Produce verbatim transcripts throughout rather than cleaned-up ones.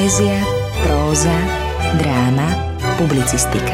Poézia, próza, dráma, publicistika.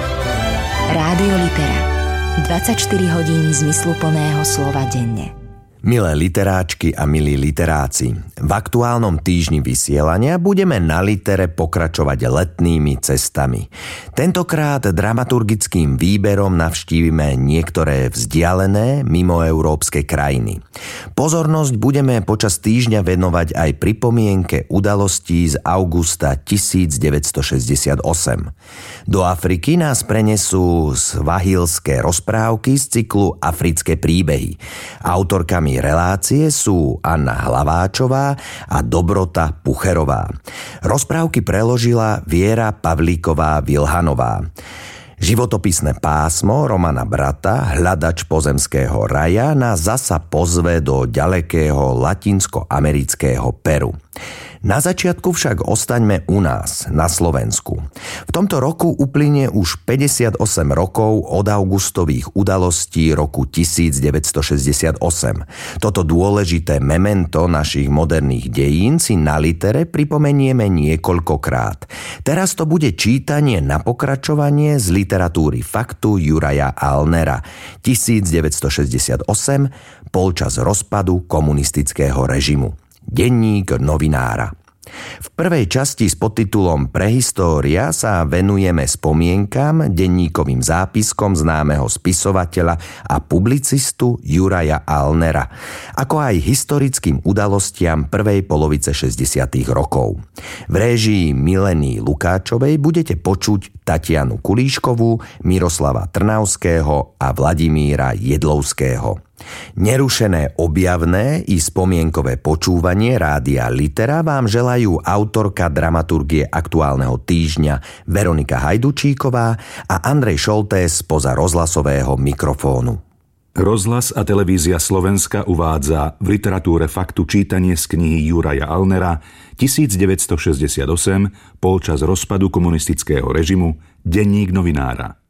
Rádio Litera. dvadsaťštyri hodín zmysluplného slova denne. Milé literáčky a milí literáci, v aktuálnom týždni vysielania budeme na Litere pokračovať letnými cestami. Tentokrát dramaturgickým výberom navštívime niektoré vzdialené mimoeurópske krajiny. Pozornosť budeme počas týždňa venovať aj pripomienke udalostí z augusta devätnásťstošesťdesiatosem. Do Afriky nás prenesú svahilské rozprávky z cyklu Africké príbehy. Autorkami relácie sú Anna Hlaváčová a Dobrota Pucherová. Rozprávky preložila Viera Pavlíková-Vilhanová. Životopisné pásmo Romana Brata, Hľadač pozemského raja, nás zasa pozve do ďalekého latinskoamerického Peru. Na začiatku však ostaňme u nás, na Slovensku. V tomto roku uplynie už päťdesiatosem rokov od augustových udalostí roku devätnásťstošesťdesiatosem. Toto dôležité memento našich moderných dejín si na Litere pripomenieme niekoľkokrát. Teraz to bude čítanie na pokračovanie z literatúry faktu Juraja Alnera devätnásťstošesťdesiatosem, polčas rozpadu komunistického režimu. Denník novinára. V prvej časti s podtitulom Prehistória sa venujeme spomienkam, denníkovým zápiskom známeho spisovateľa a publicistu Juraja Alnera, ako aj historickým udalostiam prvej polovice šesťdesiatych rokov. V réžii Mileny Lukáčovej budete počuť Tatianu Kulíškovú, Miroslava Trnavského a Vladimíra Jedlovského. Nerušené objavné i spomienkové počúvanie Rádia Litera vám želajú autorka dramaturgie aktuálneho týždňa Veronika Hajdučíková a Andrej Šoltés spoza rozhlasového mikrofónu. Rozhlas a televízia Slovenska uvádza v literatúre faktu čítanie z knihy Juraja Alnera devätnásťstošesťdesiatosem, polčas rozpadu komunistického režimu, Denník novinára.